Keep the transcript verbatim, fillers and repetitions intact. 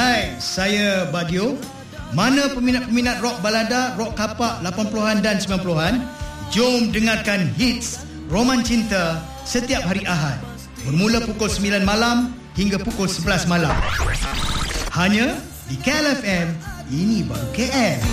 Hai, saya Bagio. Mana peminat-peminat rock balada, rock kapak lapan puluhan dan sembilan puluhan, jom dengarkan hits Roman Cinta setiap hari Ahad bermula pukul sembilan malam hingga pukul sebelas malam. Hanya di K L F M. Ini baru K L.